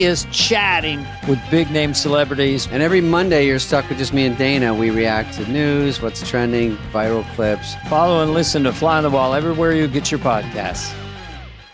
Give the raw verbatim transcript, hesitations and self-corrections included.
is chatting with big-name celebrities. And every Monday, you're stuck with just me and Dana. We react to news, what's trending, viral clips. Follow and listen to Fly on the Wall everywhere you get your podcasts.